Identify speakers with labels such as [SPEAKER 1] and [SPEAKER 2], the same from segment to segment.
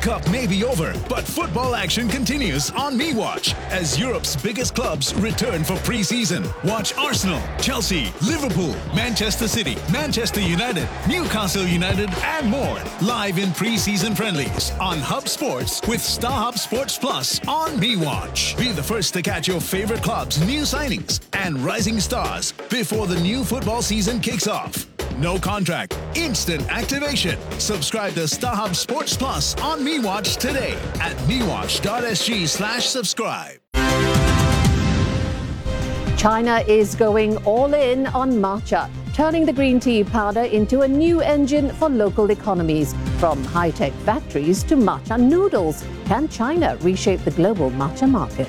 [SPEAKER 1] Cup may be over, but football action continues on MeWatch as Europe's biggest clubs return for pre-season. Watch Arsenal, Chelsea, Liverpool, Manchester City, Manchester United, Newcastle United, and more live in pre-season friendlies on Hub Sports with StarHub Sports Plus on MeWatch. Be the first to catch your favorite clubs' new signings and rising stars before the new football season kicks off. No contract, instant activation. Subscribe to StarHub Sports Plus on MeWatch today at mewatch.sg/subscribe.
[SPEAKER 2] China is going all in on matcha, turning the green tea powder into a new engine for local economies. From high-tech factories to matcha noodles, can China reshape the global matcha market?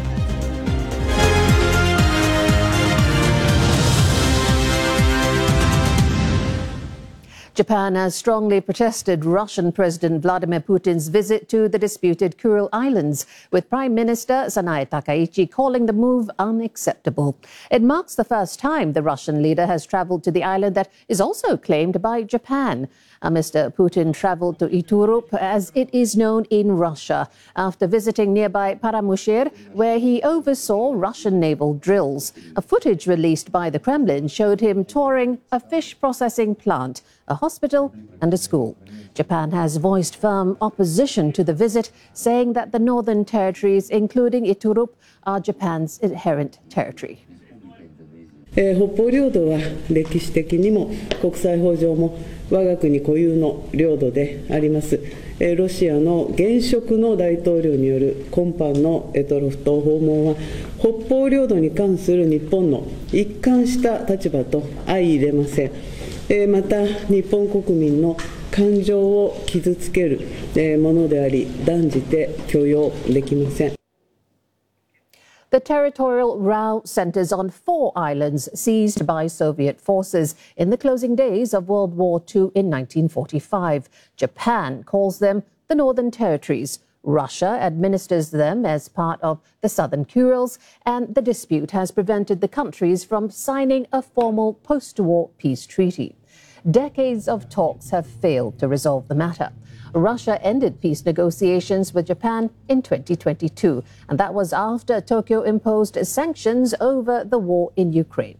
[SPEAKER 2] Japan has strongly protested Russian President Vladimir Putin's visit to the disputed Kuril Islands, with Prime Minister Sanae Takaichi calling the move unacceptable. It marks the first time the Russian leader has travelled to the island that is also claimed by Japan. Mr. Putin travelled to Iturup, as it is known in Russia, after visiting nearby Paramushir, where he oversaw Russian naval drills. A footage released by the Kremlin showed him touring a fish processing plant, a hospital and a school. Japan has voiced firm opposition to the visit, saying that the northern territories, including Iturup, are Japan's inherent territory.
[SPEAKER 3] 北方領土は歴史的にも国際法上も我が国固有の領土であります。ロシアの現職の大統領による今般の択捉島訪問は北方領土に関する日本の一貫した立場と相入れません。また日本国民の感情を傷つけるものであり断じて許容できません。
[SPEAKER 2] The territorial row centers on 4 islands seized by Soviet forces in the closing days of World War II in 1945. Japan calls them the Northern Territories. Russia administers them as part of the Southern Kurils, and the dispute has prevented the countries from signing a formal post-war peace treaty. Decades of talks have failed to resolve the matter. Russia ended peace negotiations with Japan in 2022, and that was after Tokyo imposed sanctions over the war in Ukraine.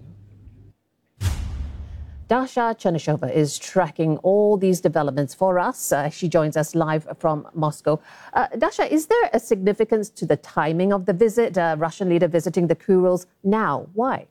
[SPEAKER 2] Dasha Chernyshova is tracking all these developments for us. She joins us live from Moscow. Dasha, is there a significance to the timing of the visit? Russian leader visiting the Kurils now. Why?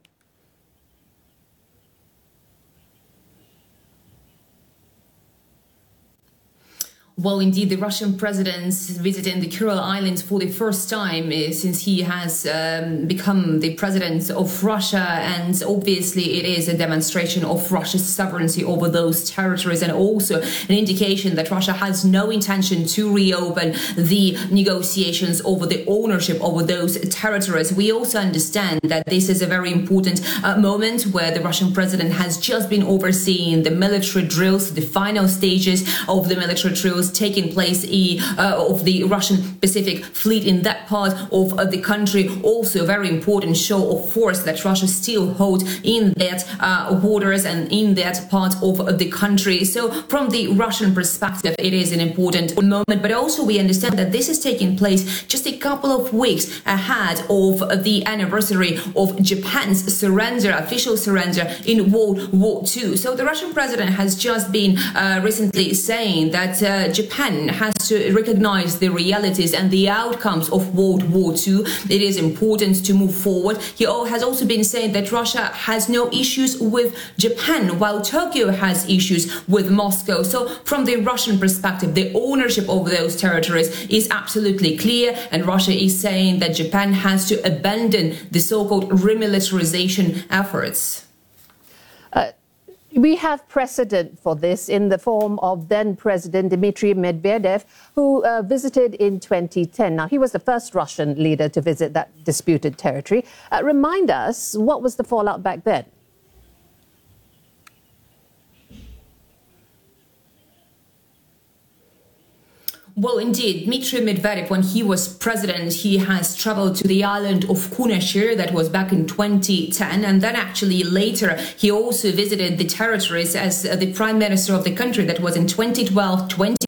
[SPEAKER 4] Well, indeed, the Russian president visiting the Kuril Islands for the first time since he has become the president of Russia. And obviously, it is a demonstration of Russia's sovereignty over those territories, and also an indication that Russia has no intention to reopen the negotiations over the ownership over those territories. We also understand that this is a very important moment where the Russian president has just been overseeing the military drills, the final stages of the military drills taking place of the Russian Pacific Fleet in that part of the country. Also a very important show of force that Russia still holds in that borders and in that part of the country. So from the Russian perspective, it is an important moment. But also we understand that this is taking place just a couple of weeks ahead of the anniversary of Japan's surrender, official surrender in World War II. So the Russian president has just been recently saying that Japan has to recognize the realities and the outcomes of World War II. It is important to move forward. He has also been saying that Russia has no issues with Japan, while Tokyo has issues with Moscow. So from the Russian perspective, the ownership of those territories is absolutely clear, and Russia is saying that Japan has to abandon the so-called remilitarization efforts.
[SPEAKER 2] We have precedent for this in the form of then-President Dmitry Medvedev, who visited in 2010. Now, he was the first Russian leader to visit that disputed territory. Remind us, what was the fallout back then?
[SPEAKER 4] Well, indeed, Dmitry Medvedev, when he was president, he has traveled to the island of Kunashir. That was back in 2010. And then actually later, he also visited the territories as the prime minister of the country. That was in 2012, 2013.